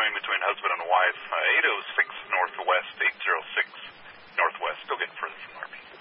coming between husband and wife. 806 Northwest, 806 Northwest. Still getting further from RP.